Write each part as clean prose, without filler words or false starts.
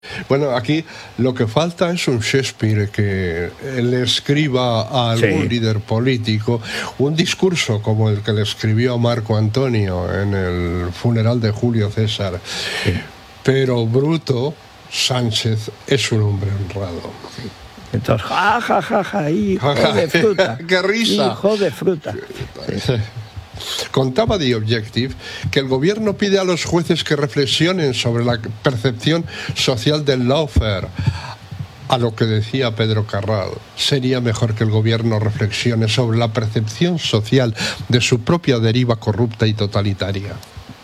Bueno, aquí lo que falta es un Shakespeare que le escriba a algún líder político un discurso como el que le escribió a Marco Antonio en el funeral de Julio César. Sí. Pero Bruto, Sánchez, es un hombre honrado. Sí. Entonces, hijo de fruta. ¡Qué risa! Hijo de fruta. Sí. Contaba The Objective que el gobierno pide a los jueces que reflexionen sobre la percepción social del lawfare. A lo que decía Pedro Carral, sería mejor que el gobierno reflexione sobre la percepción social de su propia deriva corrupta y totalitaria.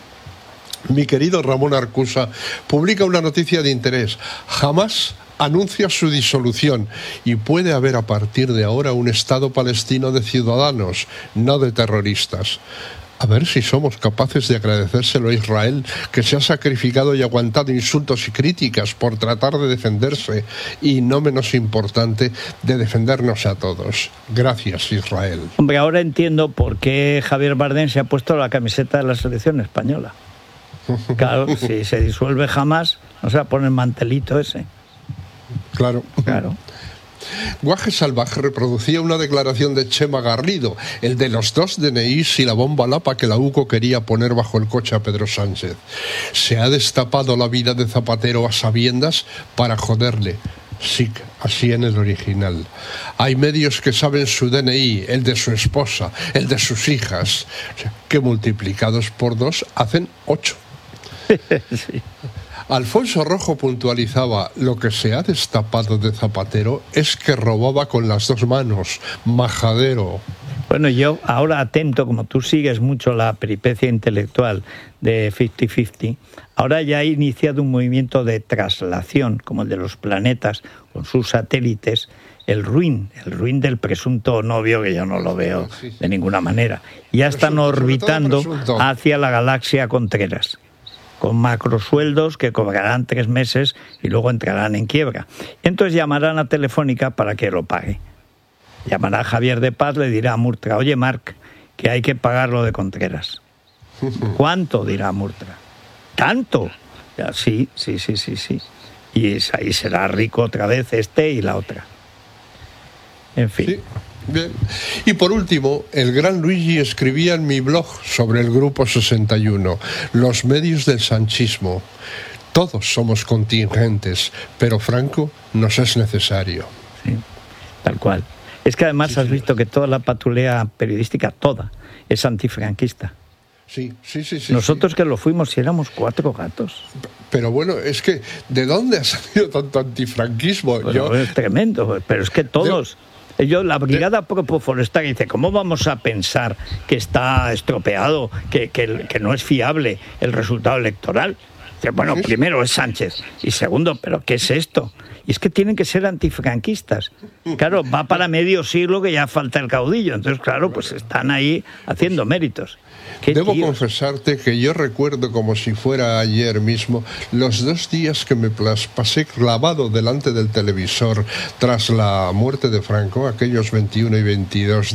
Mi querido Ramón Arcusa publica una noticia de interés. Hamas anuncia su disolución y puede haber a partir de ahora un Estado palestino de ciudadanos, no de terroristas. A ver si somos capaces de agradecérselo a Israel, que se ha sacrificado y aguantado insultos y críticas por tratar de defenderse y, no menos importante, de defendernos a todos. Gracias, Israel. Hombre, ahora entiendo por qué Javier Bardem se ha puesto la camiseta de la selección española. Claro, si se disuelve Hamas, no se va a poner el mantelito ese. Claro. Guaje Salvaje reproducía una declaración de Chema Garrido, el de los 2 DNIs y la bomba lapa que la UCO quería poner bajo el coche a Pedro Sánchez. Se ha destapado la vida de Zapatero a sabiendas para joderle. Sí, así en el original. Hay medios que saben su DNI, el de su esposa, el de sus hijas, que multiplicados por 2 hacen 8. Sí. Alfonso Rojo puntualizaba: lo que se ha destapado de Zapatero es que robaba con las 2 manos, majadero. Bueno, yo ahora atento, como tú sigues mucho la peripecia intelectual de 50-50, ahora ya ha iniciado un movimiento de traslación, como el de los planetas con sus satélites, el ruin del presunto novio, que yo no lo veo de ninguna manera. Ya están orbitando hacia la galaxia Contreras, con macrosueldos que cobrarán 3 meses y luego entrarán en quiebra. Entonces llamarán a Telefónica para que lo pague. Llamará a Javier de Paz, le dirá a Murtra: oye, Marc, que hay que pagar lo de Contreras. ¿Cuánto? Dirá Murtra. ¿Tanto? Ya, sí. Y ahí será rico otra vez este y la otra. En fin. Sí. Bien. Y por último, el gran Luigi escribía en mi blog sobre el Grupo 61, los medios del sanchismo. Todos somos contingentes, pero Franco nos es necesario. Sí, tal cual. Es que además has visto que toda la patulea periodística, toda, es antifranquista. Sí. Nosotros que lo fuimos, si éramos 4 gatos. Pero bueno, es que ¿de dónde ha salido tanto antifranquismo? Bueno, es tremendo, pero es que todos... La Brigada Propoforestal dice: ¿cómo vamos a pensar que está estropeado, que no es fiable el resultado electoral? Dice, bueno, primero es Sánchez y segundo, ¿pero qué es esto? Y es que tienen que ser antifranquistas. Claro, va para medio siglo que ya falta el caudillo. Entonces, claro, pues están ahí haciendo méritos. Debo confesarte que yo recuerdo como si fuera ayer mismo los 2 días que me pasé clavado delante del televisor tras la muerte de Franco, aquellos 21 y 22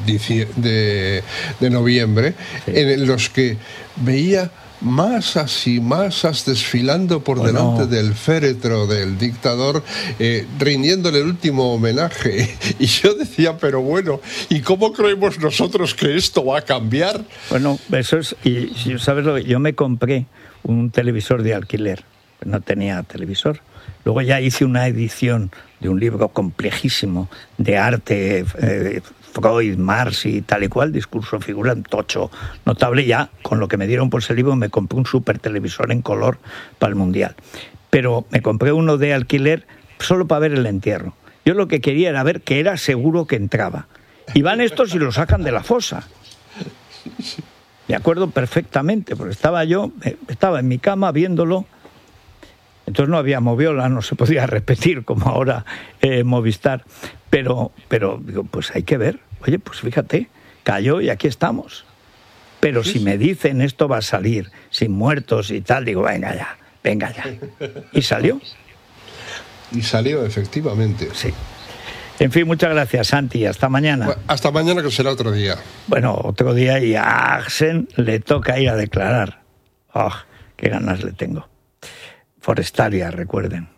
de noviembre, en los que veía masas y masas desfilando por delante del féretro del dictador, rindiéndole el último homenaje. Y yo decía, pero bueno, ¿y cómo creemos nosotros que esto va a cambiar? Bueno, eso es... Y ¿sabes lo que? Yo me compré un televisor de alquiler, no tenía televisor. Luego ya hice una edición de un libro complejísimo de arte, Freud, Marx y tal y cual, discurso figura, tocho, notable. Ya con lo que me dieron por ese libro me compré un super televisor en color para el Mundial. Pero me compré uno de alquiler solo para ver el entierro. Yo lo que quería era ver que era seguro que entraba. Y van estos y lo sacan de la fosa. Me acuerdo perfectamente, porque estaba en mi cama viéndolo. Entonces no había moviola, no se podía repetir como ahora Movistar. Pero digo, pues hay que ver. Oye, pues fíjate, cayó y aquí estamos. Pero si me dicen esto va a salir sin muertos y tal, digo, venga ya. Y salió. Y salió, efectivamente. Sí. En fin, muchas gracias, Santi. Hasta mañana. Bueno, hasta mañana, que será otro día. Bueno, otro día, y a Axen le toca ir a declarar. ¡Oh, qué ganas le tengo! Forestalia, recuerden.